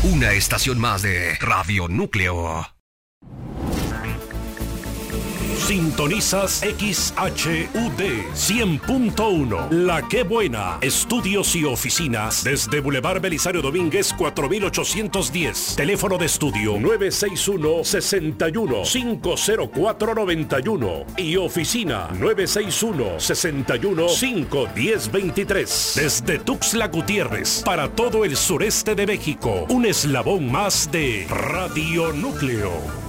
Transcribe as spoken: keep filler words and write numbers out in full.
Una estación más de Radio Núcleo. Sintonizas X H U D cien punto uno. La Qué Buena. Estudios y oficinas desde Boulevard Belisario Domínguez cuatro mil ochocientos diez. Teléfono de estudio nueve seis uno, seis uno, cinco cero cuatro, nueve uno y oficina nueve seis uno, seis uno, cinco uno cero, dos tres. Desde Tuxtla Gutiérrez para todo el sureste de México. Un eslabón más de Radio Núcleo.